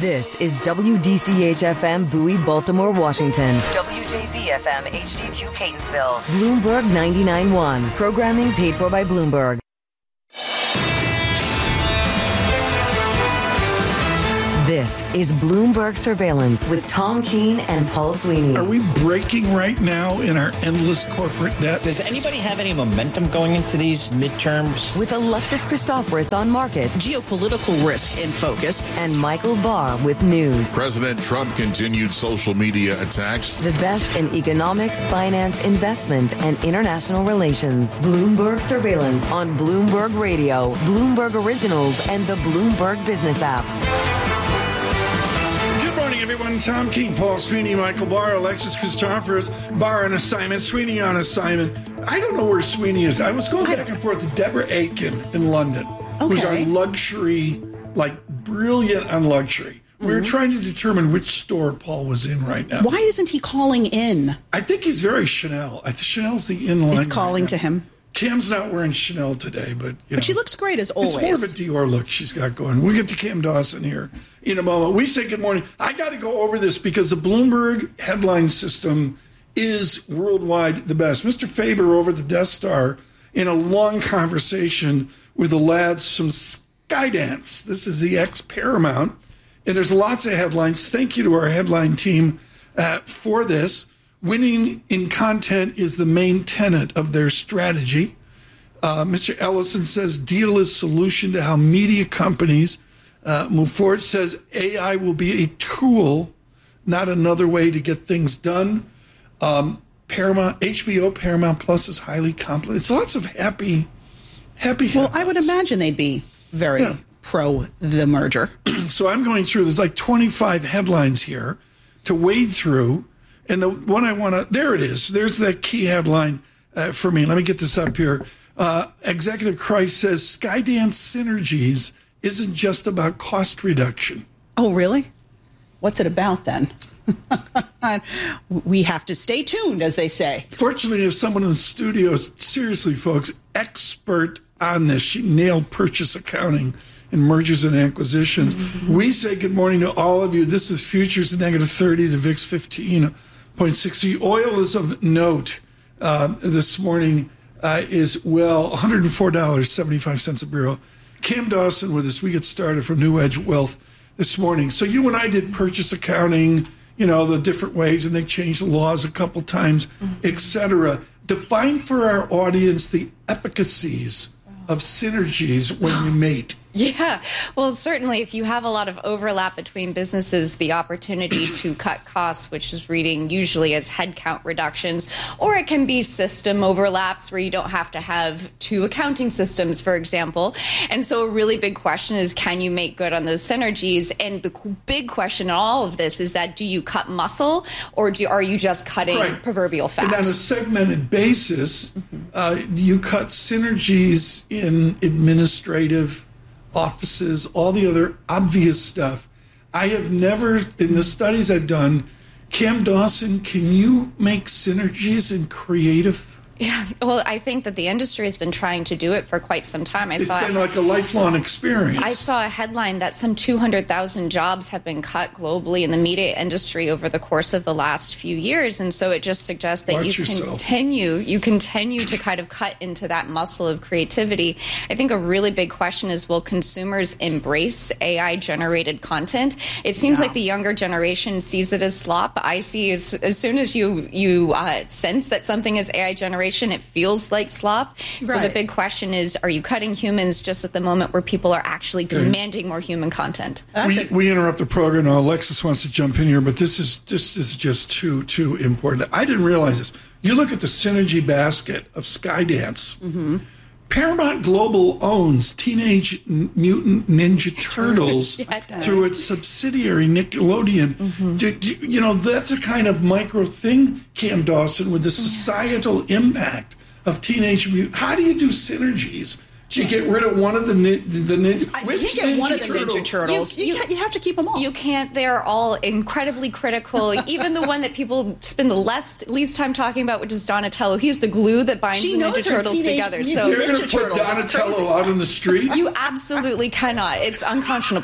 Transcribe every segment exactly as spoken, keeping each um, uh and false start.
This is W D C H F M Bowie, Baltimore, Washington. W J Z F M H D two Catonsville. Bloomberg ninety-nine point one. Programming paid for by Bloomberg. This is Bloomberg Surveillance with Tom Keene and Paul Sweeney. Are we breaking right now in our endless corporate debt? Does anybody have any momentum going into these midterms? With Alexis Christoforous on markets. Geopolitical risk in focus. And Michael Barr with news. President Trump continued social media attacks. The best in economics, finance, investment, and international relations. Bloomberg Surveillance on Bloomberg Radio, Bloomberg Originals, and the Bloomberg Business app. Everyone, Tom Keene, Paul Sweeney, Michael Barr, Alexis Christoforous, Barr on assignment, Sweeney on assignment. I don't know where Sweeney is. I was going back and forth with Deborah Aitken in London, okay. who's our luxury, like brilliant on luxury. Mm-hmm. We were trying to determine which store Paul was in right now. Why isn't he calling in? I think he's very Chanel. I think Chanel's the in-line. It's calling right to him. Cam's not wearing Chanel today, but you know, but she looks great as always. It's more of a Dior look she's got going. We'll get to Cam Dawson here in a moment. We say good morning. I got to go over this because the Bloomberg headline system is worldwide the best. Mister Faber over at the Death Star in a long conversation with the lads from Skydance. This is the ex-Paramount, and there's lots of headlines. Thank you to our headline team uh, for this. Winning in content is the main tenet of their strategy. Uh, Mister Ellison says deal is solution to how media companies uh, move forward. Says A I will be a tool, not another way to get things done. Um, Paramount, H B O, Paramount Plus is highly complex. It's lots of happy, happy Well, headlines. I would imagine they'd be very yeah. pro the merger. So I'm going through, there's like twenty-five headlines here to wade through. And the one I want to, there it is. There's that key headline uh, for me. Let me get this up here. Uh, Executive Christ says Skydance synergies isn't just about cost reduction. Oh, really? What's it about then? We have to stay tuned, as they say. Fortunately, we have someone in the studio, seriously, folks, expert on this. She nailed purchase accounting and mergers and acquisitions. Mm-hmm. We say good morning to all of you. This was futures negative thirty, the V I X fifteen point six. The oil is of note uh, this morning uh, is, well, one hundred four dollars and seventy-five cents a barrel. Cam Dawson with us. We get started from New Edge Wealth this morning. So you and I did purchase accounting, you know, the different ways, and they changed the laws a couple times, mm-hmm. et cetera. Define for our audience the efficacies of synergies when you mate. Yeah, well, certainly if you have a lot of overlap between businesses, the opportunity to cut costs, which is reading usually as headcount reductions, or it can be system overlaps where you don't have to have two accounting systems, for example. And so a really big question is, can you make good on those synergies? And the big question in all of this is that, do you cut muscle, or do, are you just cutting right. proverbial fat? And on a segmented basis, mm-hmm. uh, you cut synergies in administrative offices, all the other obvious stuff. I have never, in the studies I've done, Cam Dawson, can you make synergies in creative? Yeah, well, I think that the industry has been trying to do it for quite some time. I it's saw been like a lifelong experience. I saw a headline that some two hundred thousand jobs have been cut globally in the media industry over the course of the last few years. And so it just suggests that Watch you yourself. continue, you continue to kind of cut into that muscle of creativity. I think a really big question is, will consumers embrace A I-generated content? It seems yeah. like the younger generation sees it as slop. I see as, as soon as you, you uh, sense that something is A I-generated, it feels like slop. Right. So the big question is, are you cutting humans just at the moment where people are actually demanding more human content? We, we interrupt the program now. Alexis wants to jump in here, but this is this is just too, too important. I didn't realize this. You look at the synergy basket of Skydance. Mm-hmm. Paramount Global owns Teenage Mutant Ninja Turtles yeah, it through its subsidiary Nickelodeon. Mm-hmm. Do, do, you know, that's a kind of micro thing, Cam Dawson, with the societal impact of Teenage Mutant. How do you do synergies Do you get rid of one of the the, the ninja? I Which can't get one of the Turtle? Ninja Turtles. You, you, you have to keep them all. You can't. They're all incredibly critical. Even the one that people spend the less, least time talking about, which is Donatello. He's the glue that binds She the knows Ninja her Turtles teenage together. Ninja So You're going to Ninja put Turtles. It's Donatello crazy. out on the street? you absolutely cannot. It's unconscionable.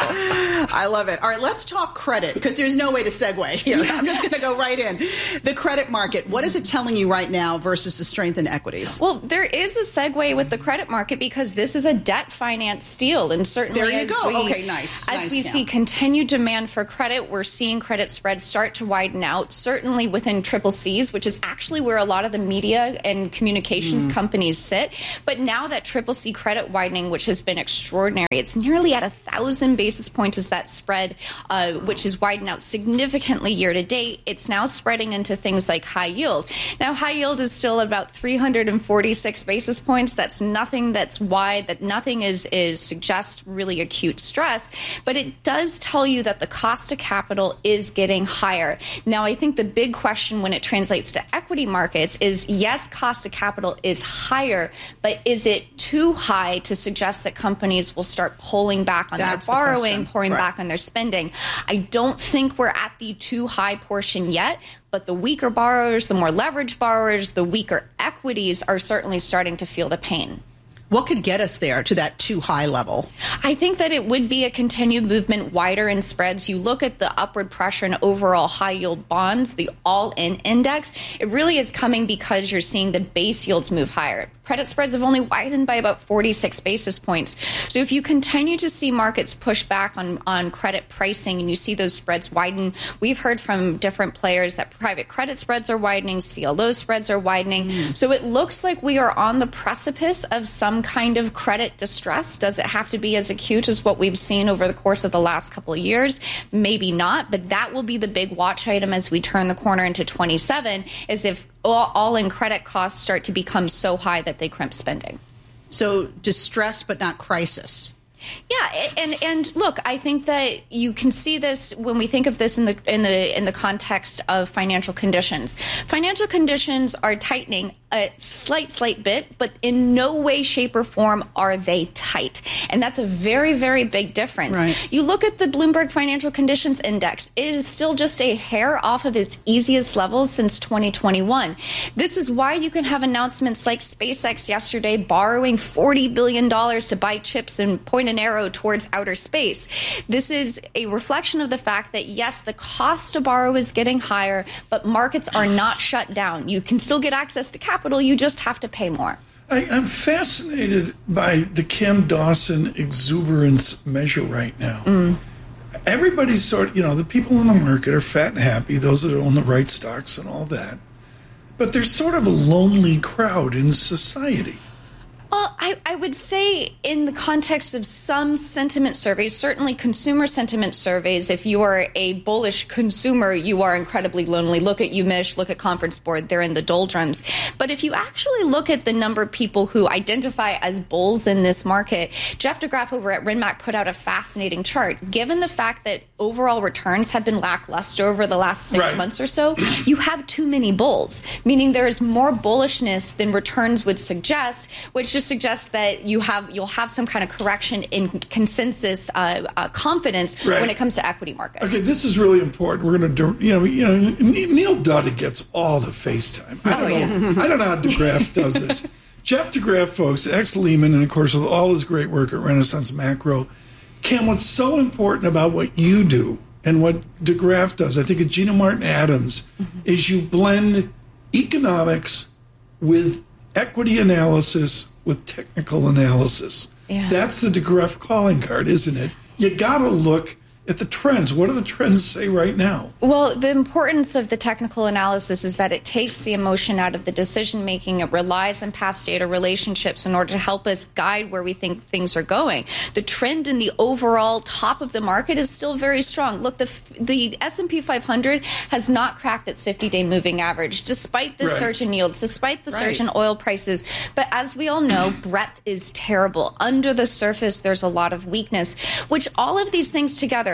I love it. All right, let's talk credit, because there's no way to segue here. I'm just going to go right in. The credit market, what is it telling you right now versus the strength in equities? Well, there is a segue with the credit market because this is a debt finance deal, and certainly There you as go. we, Okay, nice. as Nice, we Cam. see continued demand for credit, we're seeing credit spreads start to widen out, certainly within triple C's, which is actually where a lot of the media and communications Mm. companies sit. But now that triple C credit widening, which has been extraordinary, it's nearly at a thousand basis points is that spread, uh, which has widened out significantly year to date. It's now spreading into things like high yield. Now, high yield is still about three hundred forty-six basis points. That's nothing that's wide, that nothing is, is suggests really acute stress, but it does tell you that the cost of capital is getting higher. Now, I think the big question when it translates to equity markets is, yes, cost of capital is higher, but is it too high to suggest that companies will start pulling back on That's the their borrowing, question. pouring Right. back on their spending? I don't think we're at the too high portion yet, but the weaker borrowers, the more leveraged borrowers, the weaker equities are certainly starting to feel the pain. What could get us there to that too high level? I think that it would be a continued movement wider in spreads. You look at the upward pressure in overall high yield bonds, the all-in index, it really is coming because you're seeing the base yields move higher. Credit spreads have only widened by about forty-six basis points. So if you continue to see markets push back on, on credit pricing and you see those spreads widen, we've heard from different players that private credit spreads are widening, C L O spreads are widening. Mm. So it looks like we are on the precipice of some kind of credit distress. Does it have to be as acute as what we've seen over the course of the last couple of years? Maybe not, but that will be the big watch item as we turn the corner into twenty-seven, is if all, all in credit costs start to become so high that they crimp spending. So distress, but not crisis. Yeah, and and look, I think that you can see this when we think of this in the in the in the context of financial conditions. Financial conditions are tightening a slight, slight bit, but in no way, shape, or form are they tight. And that's a very, very big difference. Right. You look at the Bloomberg Financial Conditions Index, it is still just a hair off of its easiest levels since twenty twenty-one. This is why you can have announcements like SpaceX yesterday borrowing forty billion dollars to buy chips and point an arrow towards outer space. This is a reflection of the fact that, yes, the cost to borrow is getting higher, but markets are not shut down. You can still get access to capital. You just have to pay more. I, I'm fascinated by the Cam Dawson exuberance measure right now. Mm. Everybody's sort of, you know, the people in the market are fat and happy, those that own the right stocks and all that. But there's sort of a lonely crowd in society. Well, I, I would say in the context of some sentiment surveys, certainly consumer sentiment surveys, if you are a bullish consumer, you are incredibly lonely. Look at UMich, look at Conference Board, they're in the doldrums. But if you actually look at the number of people who identify as bulls in this market, Jeff DeGraff over at Renmac put out a fascinating chart. Given the fact that overall returns have been lackluster over the last six right. months or so, you have too many bulls, meaning there is more bullishness than returns would suggest, which just suggests that you have you'll have some kind of correction in consensus uh, uh, confidence right. when it comes to equity markets. Okay, this is really important. We're going to, you know, you know, Neil Duddy gets all the FaceTime. I don't oh, know. Yeah. I don't know how DeGraff does this. Jeff DeGraff, folks, ex-Lehman, and of course with all his great work at Renaissance Macro. Cam, what's so important about what you do and what DeGraff does, I think it's Gina Martin Adams, mm-hmm. is you blend economics with equity analysis with technical analysis. Yeah. That's the DeGraff calling card, isn't it? You got to look at the trends. What do the trends say right now? Well, the importance of the technical analysis is that it takes the emotion out of the decision making. It relies on past data relationships in order to help us guide where we think things are going. The trend in the overall top of the market is still very strong. Look, the the S and P five hundred has not cracked its fifty-day moving average, despite the right. surge in yields, despite the right. surge in oil prices. But as we all know, breadth is terrible. Under the surface, there's a lot of weakness, which all of these things together,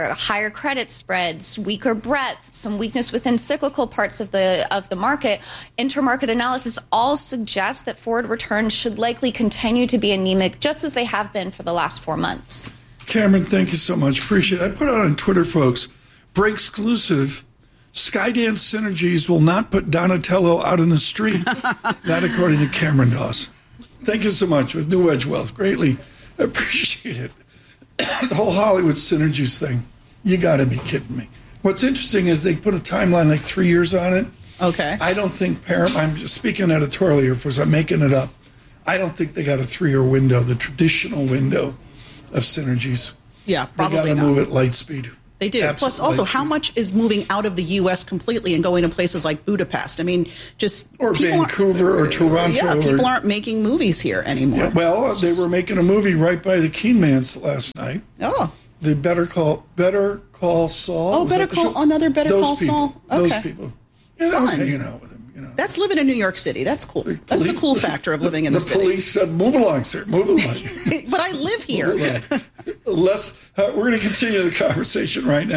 there, higher credit spreads, weaker breadth, some weakness within cyclical parts of the of the market. Intermarket analysis all suggests that forward returns should likely continue to be anemic, just as they have been for the last four months. Cameron, thank you so much. Appreciate it. I put out on Twitter, folks, break exclusive. Skydance Synergies will not put Donatello out in the street. Not according to Cameron Doss. Thank you so much with New Edge Wealth. Greatly appreciate it. The whole Hollywood Synergies thing. You got to be kidding me. What's interesting is they put a timeline like three years on it. Okay. I don't think Paramount, I'm just speaking editorially here, because I'm making it up. I don't think they got a three-year window, the traditional window of Synergies. Yeah, probably They got to not. move at light speed. They do. Absolute Plus, also, light how speed. much is moving out of the U S completely and going to places like Budapest? I mean, just Or people aren't- Vancouver or Toronto. Yeah, people or, aren't making movies here anymore. Yeah, well, It's they just- were making a movie right by the Keenmans last night. Oh, The Better Call Better Call Saul. Oh, Was Better that the Call- show? another Better Those Call people, Saul? Those Okay. people. Yeah, I was Fun. hanging out with him. You know, that's living in New York City. That's cool. That's the police- cool factor of living in the, the city. police said, "Move along, sir. Move along." But I live here. Move along. Let's. Uh, we're going to continue the conversation right now.